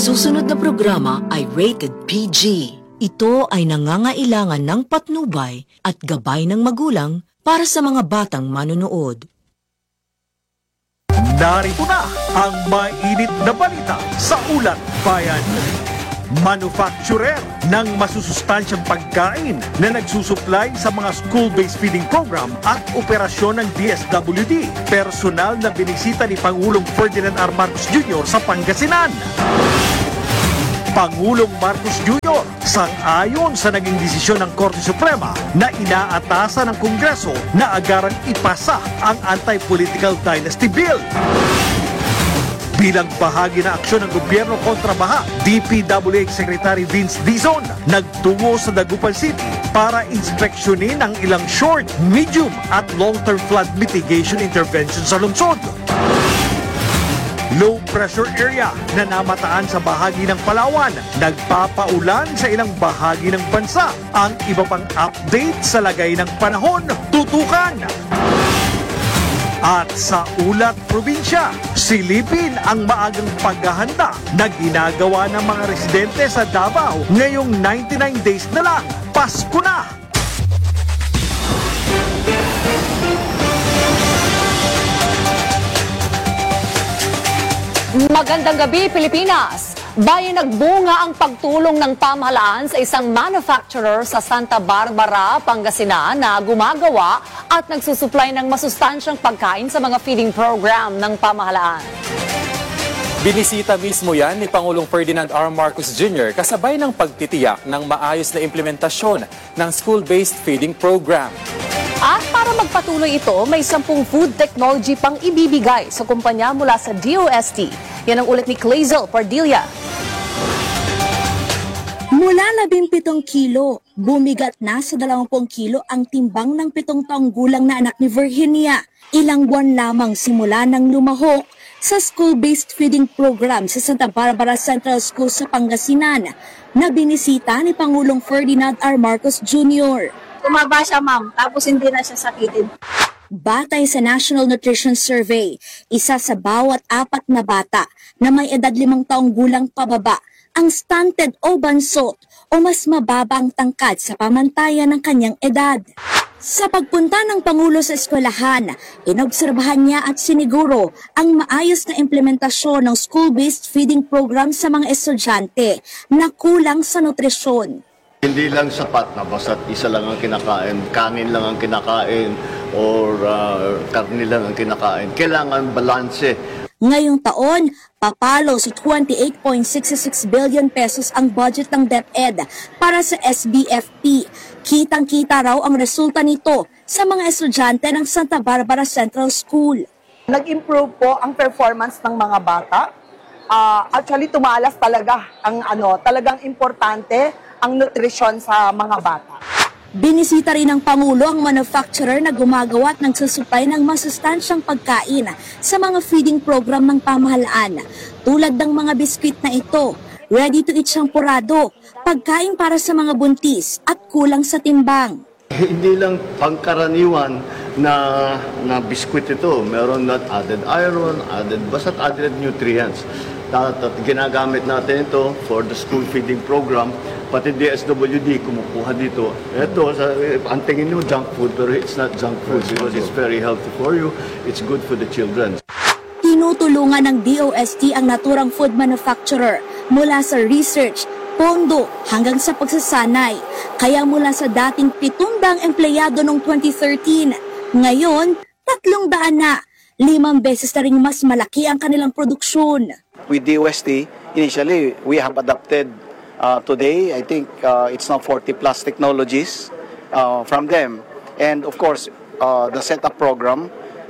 susunod na programa ay rated PG. Ito ay nangangailangan ng patnubay at gabay ng magulang para sa mga batang manonood. Narito na ang mainit na balita sa Ulat Bayan. Manufacturer ng masusustansyang pagkain na nagsusupply sa mga school-based feeding program at operasyon ng DSWD. Personal na binisita ni Pangulong Ferdinand R. Marcos Jr. sa Pangasinan. Pangulong Marcos Jr. sang-ayon sa naging desisyon ng Korte Suprema na inaatasan ng Kongreso na agarang ipasa ang Anti-Political Dynasty Bill. Bilang bahagi na aksyon ng gobyerno kontra baha, DPWH Secretary Vince Dizon nagtungo sa Dagupan City para inspeksyonin ang ilang short, medium at long-term flood mitigation interventions sa lungsod. Low pressure area na namataan sa bahagi ng Palawan, nagpapaulan sa ilang bahagi ng bansa. Ang iba pang update sa lagay ng panahon, tutukan. At sa Ulat Probinsya, silipin ang maagang paghahanda na ginagawa ng mga residente sa Davao ngayong 99 days na lang. Pasko na! Magandang gabi, Pilipinas! Bayan nagbunga ang pagtulong ng pamahalaan sa isang manufacturer sa Santa Barbara, Pangasinan na gumagawa at nagsusupply ng masustansyang pagkain sa mga feeding program ng pamahalaan. Binisita mismo yan ni Pangulong Ferdinand R. Marcos Jr. kasabay ng pagtitiyak ng maayos na implementasyon ng school-based feeding program. At para magpatuloy ito, may 10 food technology pang ibibigay sa kumpanya mula sa DOST. Yan ang ulat ni Clazel Pardilla. Mula 17 kilo, bumigat na sa 20 kilo ang timbang ng 7 taong gulang na anak ni Virginia. Ilang buwan lamang simula ng lumahok sa school-based feeding program sa Santa Barbara Central School sa Pangasinan na binisita ni Pangulong Ferdinand R. Marcos Jr. Tumaba siya, ma'am, tapos hindi na siya sakitin. Batay sa National Nutrition Survey, isa sa bawat 4 na bata na may edad 5 taong gulang pababa ang stunted o bansot o mas mababa ang tangkad sa pamantayan ng kanyang edad. Sa pagpunta ng Pangulo sa eskwelahan, inobserbahan niya at siniguro ang maayos na implementasyon ng school-based feeding program sa mga estudyante na kulang sa nutrisyon. Hindi lang sapat na basta't isa lang ang kinakain, kanin lang ang kinakain, or karni lang ang kinakain. Kailangan balanse. Ngayong taon, papalo sa 28.66 billion pesos ang budget ng DepEd para sa SBFP. Kitang-kita raw ang resulta nito sa mga estudyante ng Santa Barbara Central School. Nag-improve po ang performance ng mga bata. Actually, tumalas talaga ang talagang importante ang nutrisyon sa mga bata. Binisita rin ng Pangulo ang manufacturer na gumagawa at nagsusupply ng masustansyang pagkain sa mga feeding program ng pamahalaan. Tulad ng mga biskwit na ito, ready to eat shampurado, pagkain para sa mga buntis at kulang sa timbang. Hindi lang pangkaraniwan na biskwit ito. Meron na added iron, basta't added nutrients. Ginagamit natin ito for the school feeding program. Pati DSWD kumukuha dito. Ito, ang tingin nyo junk food, pero it's not junk food because it's very healthy for you. It's good for the children. Tinutulungan ng DOST ang naturang food manufacturer mula sa research, pondo hanggang sa pagsasanay. Kaya mula sa dating 700 empleyado noong 2013, ngayon 300 na. 5 beses na rin mas malaki ang kanilang produksyon. With DOST, initially we have adopted today, I think it's now 40 plus technologies from them. And of course, the setup program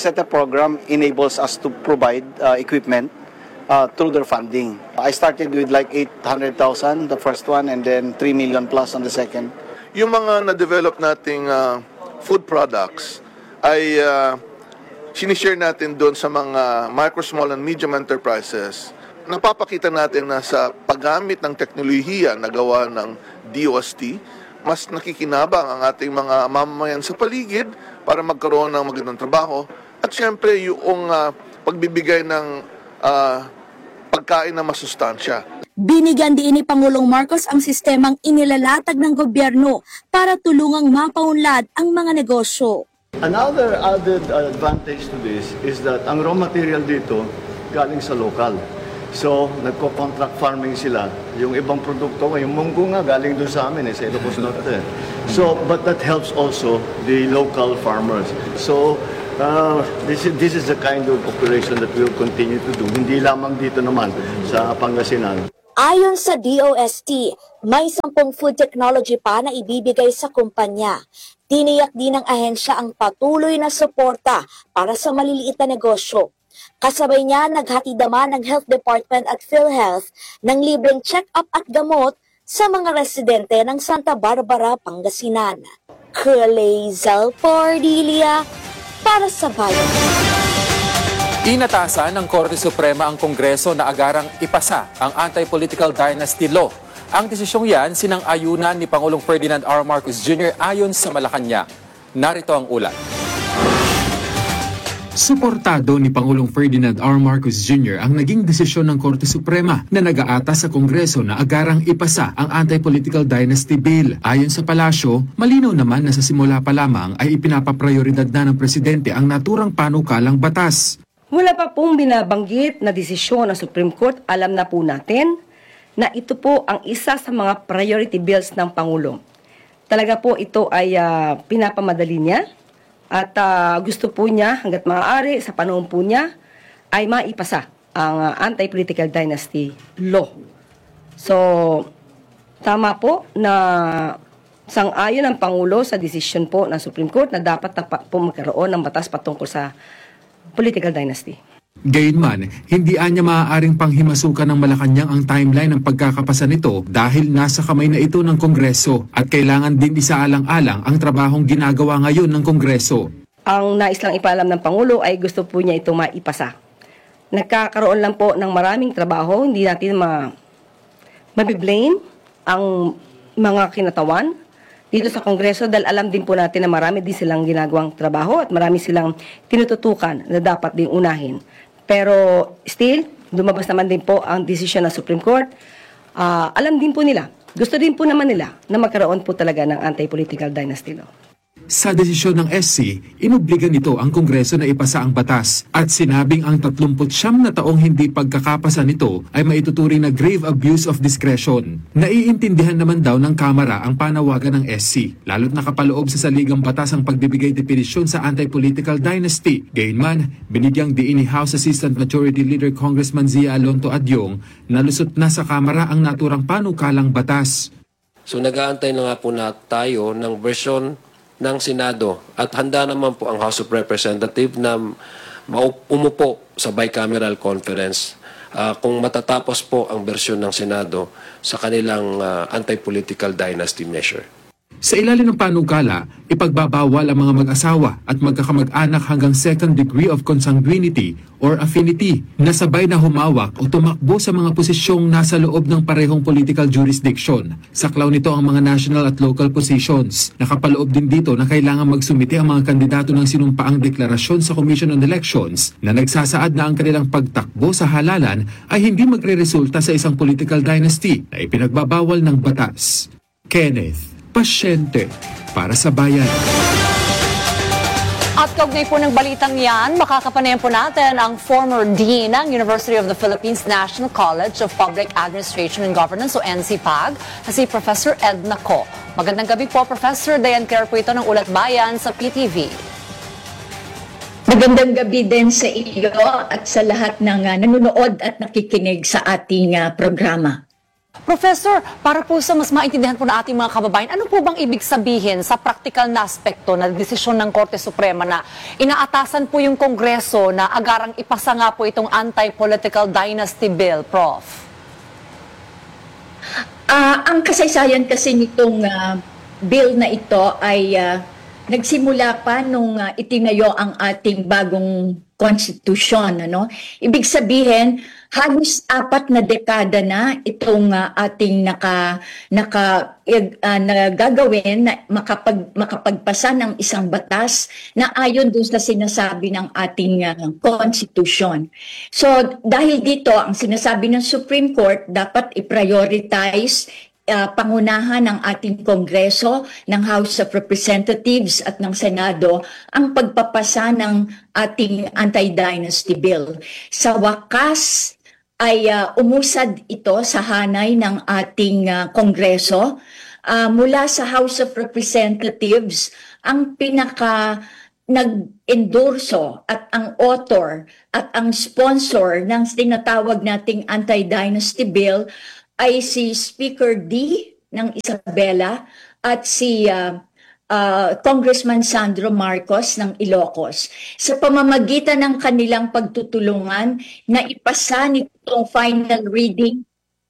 enables us to provide equipment through their funding. I started with like 800,000, the first one, and then 3 million plus on the second. Yung mga na-develop nating food products ay sinishare natin doon sa mga micro, small, and medium enterprises. Napapakita natin na sa paggamit ng teknolohiya na gawa ng DOST, mas nakikinabang ang ating mga mamamayan sa paligid para magkaroon ng magandang trabaho. At syempre, yung pagbibigay ng pagkain na masustansya. Binigyan din ni Pangulong Marcos ang sistemang inilalatag ng gobyerno para tulungang mapaunlad ang mga negosyo. Another added advantage to this is that ang raw material dito galing sa lokal. So, nagko-contract farming sila. Yung ibang produkto, yung munggo nga galing doon sa amin, sa Ilocos Norte. So, but that helps also the local farmers. So, this is the kind of operation that we will continue to do. Hindi lamang dito naman sa Pangasinan. Ayon sa DOST, may 10 food technology pa na ibibigay sa kumpanya. Tiniyak din ng ahensya ang patuloy na suporta para sa maliliit na negosyo. Kasabay niya, naghatid naman ng Health Department at PhilHealth ng libreng check-up at gamot sa mga residente ng Santa Barbara, Pangasinan. Crazel Pordilia para sa Bayan. Inatasan ng Korte Suprema ang Kongreso na agarang ipasa ang Anti-Political Dynasty Law. Ang desisyong yan sinang-ayunan ni Pangulong Ferdinand R. Marcos Jr. ayon sa Malacanang. Narito ang ulat. Suportado ni Pangulong Ferdinand R. Marcos Jr. ang naging desisyon ng Korte Suprema na nag-aata sa Kongreso na agarang ipasa ang Anti-Political Dynasty Bill. Ayon sa palasyo, malinaw naman na sa simula pa lamang ay ipinapaprioridad na ng Presidente ang naturang panukalang batas. Wala pa pong binabanggit na desisyon ng Supreme Court, alam na po natin na ito po ang isa sa mga priority bills ng Pangulo. Talaga po ito ay pinapamadali niya at gusto po niya hanggat maaari sa panahon po niya ay maipasa ang Anti-Political Dynasty Law. So, tama po na sang-ayon ang Pangulo sa desisyon po ng Supreme Court na dapat na po magkaroon ng batas patungkol sa political dynasty. Gayunman, hindi anya maaaring panghimasukan ng Malacanang ang timeline ng pagkakapasa nito dahil nasa kamay na ito ng Kongreso at kailangan din isaalang-alang ang trabahong ginagawa ngayon ng Kongreso. Ang nais lang ipaalam ng Pangulo ay gusto po niya ito maipasa. Nagkakaroon lang po ng maraming trabaho, hindi natin mabiblame ang mga kinatawan dito sa Kongreso dahil alam din po natin na marami din silang ginagawang trabaho at marami silang tinututukan na dapat din unahin. Pero still, lumabas naman din po ang desisyon ng Supreme Court. Alam din po nila, gusto din po naman nila na magkaroon po talaga ng Anti-Political Dynasty Law. Sa desisyon ng SC, inobligan nito ang Kongreso na ipasa ang batas at sinabing ang 39 na taong hindi pagkakapasa nito ay maituturing na grave abuse of discretion. Naiintindihan naman daw ng Kamara ang panawagan ng SC, lalo't nakapaloob sa saligang batas ang pagbibigay definisyon sa Anti-Political Dynasty. Gayunman, binigyang diin ni House Assistant Majority Leader Congressman Zia Alonto Adyong na lusot na sa Kamara ang naturang panukalang batas. So nag-aantay na nga po na tayo ng version ng Senado at handa naman po ang House of Representatives na umupo sa bicameral conference kung matatapos po ang bersyon ng Senado sa kanilang anti-political dynasty measure. Sa ilalim ng panukala, ipagbabawal ang mga mag-asawa at magkakamag-anak hanggang second degree of consanguinity or affinity na sabay na humawak o tumakbo sa mga posisyong nasa loob ng parehong political jurisdiction. Saklaw nito ang mga national at local positions. Nakapaloob din dito na kailangan magsumite ang mga kandidato ng sinumpaang deklarasyon sa Commission on Elections na nagsasaad na ang kanilang pagtakbo sa halalan ay hindi magre-resulta sa isang political dynasty na ipinagbabawal ng batas. Kenneth Pasyente para sa Bayan. At kaugnay po ng balitang yan, makakapanayan po natin ang former Dean ng University of the Philippines National College of Public Administration and Governance o NCPAG na si Professor Edna Co. Magandang gabi po, Professor. Diane Claire po ito ng Ulat Bayan sa PTV. Magandang gabi din sa iyo at sa lahat ng nanonood at nakikinig sa ating programa. Professor, para po sa mas maintindihan po na ating mga kababayan, ano po bang ibig sabihin sa practical na aspekto na desisyon ng Korte Suprema na inaatasan po yung Kongreso na agarang ipasa nga po itong Anti-Political Dynasty Bill, Prof? Ang kasaysayan kasi nitong bill na ito ay nagsimula pa nung itinayo ang ating bagong konstitusyon. Ibig sabihin, halos 4 na dekada na itong ating nagagawin na makapagpasa ng isang batas na ayon dun sa sinasabi ng ating konstitusyon. So dahil dito, ang sinasabi ng Supreme Court, dapat i-prioritize pangunahan ng ating Kongreso, ng House of Representatives at ng Senado ang pagpapasa ng ating anti-dynasty bill. Sa wakas ay umusad ito sa hanay ng ating Kongreso. Mula sa House of Representatives, ang pinaka nag-endorso at ang author at ang sponsor ng tinatawag nating anti-dynasty bill ay si Speaker D ng Isabela at si Congressman Sandro Marcos ng Ilocos. Sa pamamagitan ng kanilang pagtutulungan na ipasa nitong final reading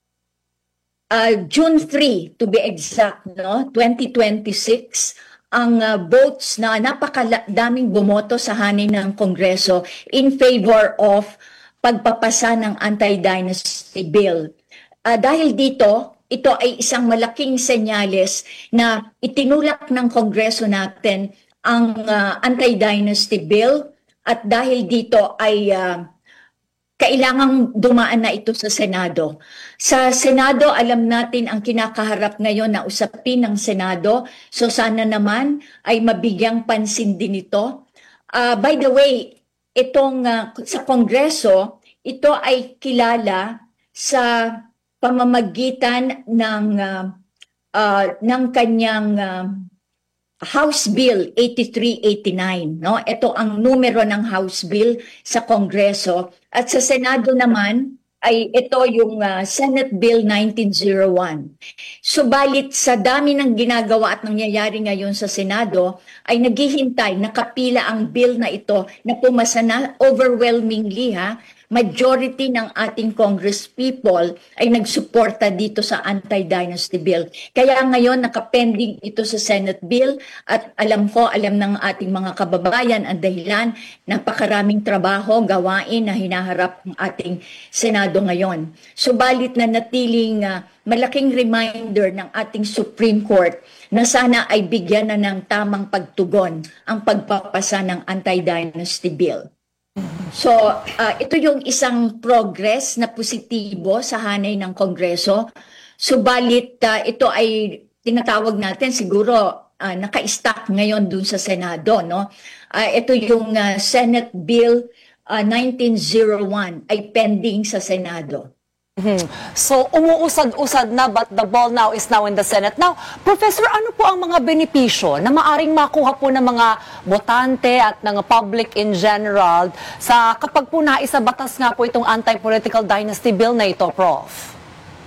June 3 to be exact, 2026, ang votes na napakadaming bumoto sa hanay ng Kongreso in favor of pagpapasa ng anti-dynasty bill. Dahil dito, ito ay isang malaking senyales na itinulak ng Kongreso natin ang anti-dynasty bill at dahil dito ay kailangang dumaan na ito sa Senado. Sa Senado, alam natin ang kinakaharap ngayon na usapin ng Senado. So sana naman ay mabigyang pansin din ito. By the way, itong sa Kongreso, ito ay kilala sa pamamagitan ng kanyang House Bill 8389, Ito ang numero ng House Bill sa Kongreso at sa Senado naman ay ito yung Senate Bill 1901. Subalit sa dami ng ginagawa at nangyayari ngayon sa Senado ay naghihintay, nakapila ang bill na ito na pumasa na overwhelmingly majority ng ating Congresspeople ay nagsuporta dito sa anti-dynasty bill. Kaya ngayon nakapending ito sa Senate bill at alam ng ating mga kababayan ang dahilan, napakaraming trabaho, gawain na hinaharap ng ating Senado ngayon. Subalit na natiling malaking reminder ng ating Supreme Court na sana ay bigyan na ng tamang pagtugon ang pagpapasa ng anti-dynasty bill. So, ito yung isang progress na positibo sa hanay ng Kongreso. Subalit, ito ay tinatawag natin siguro naka-stack ngayon dun sa Senado. Ito yung Senate Bill 1901 ay pending sa Senado. So, umuusad-usad na but the ball now is now in the Senate. Now, Professor, ano po ang mga benepisyo na maaring makuha po ng mga botante at ng public in general sa kapag po naisabatas nga po itong anti-political dynasty bill na ito, Prof?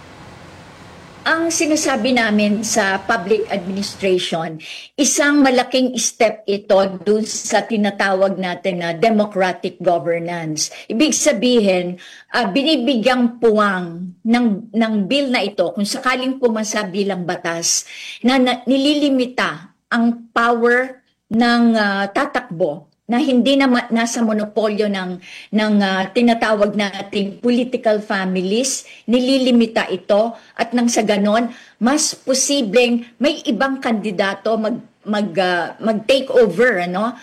Ang sinasabi namin sa public administration, isang malaking step ito dun sa tinatawag natin na democratic governance. Ibig sabihin, binibigyang puwang ng bill na ito, kung sakaling pumasa bilang batas, na nililimita ang power ng tatakbo na hindi na nasa monopolyo ng tinatawag nating political families, nililimita ito at nang sa ganon, mas posibleng may ibang kandidato mag-take over,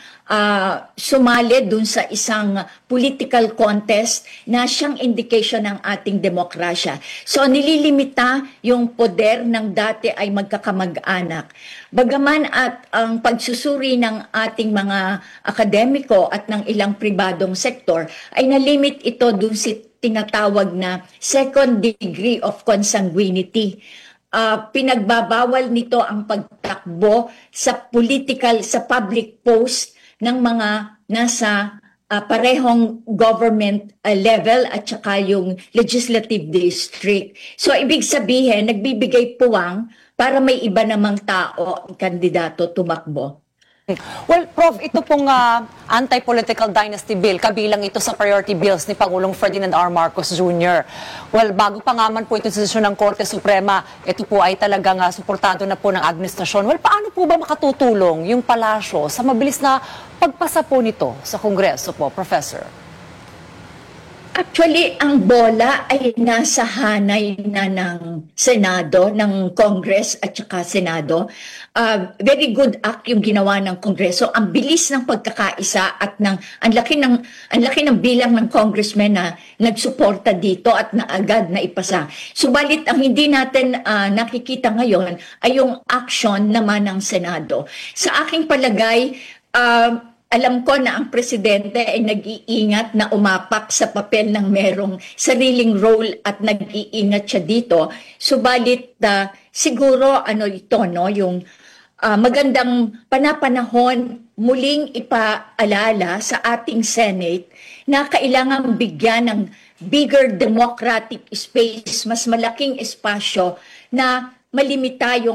sumali dun sa isang political contest na siyang indication ng ating demokrasya. So nililimita yung poder ng dati ay magkakamag-anak. Bagaman at ang pagsusuri ng ating mga akademiko at ng ilang pribadong sektor ay nalimit ito dun sa tinatawag na second degree of consanguinity. Pinagbabawal nito ang pagtakbo sa public post ng mga nasa parehong government level at saka yung legislative district. So ibig sabihin, nagbibigay puwang para may iba namang tao ang kandidato tumakbo. Well, Prof, ito pong anti-political dynasty bill, kabilang ito sa priority bills ni Pangulong Ferdinand R. Marcos Jr. Well, bago pa nga man po ito desisyon ng Korte Suprema, ito po ay talagang suportado na po ng administrasyon. Well, paano po ba makatutulong yung palasyo sa mabilis na pagpasa po nito sa Kongreso po, Professor? Actually, ang bola ay nasa hanay na ng Senado, ng Congress at saka Senado. Very good act yung ginawa ng Kongreso. Ang bilis ng pagkakaisa at ang laki ng bilang ng congressmen na nagsuporta dito at na agad na ipasa. Subalit ang hindi natin nakikita ngayon ay yung action naman ng Senado. Sa aking palagay, alam ko na ang presidente ay nag-iingat na umapak sa papel ng merong sariling role at nag-iingat siya dito. Subalit siguro ito yung magandang panapanahon muling ipaalala sa ating Senate na kailangang bigyan ng bigger democratic space, mas malaking espasyo na malimita yung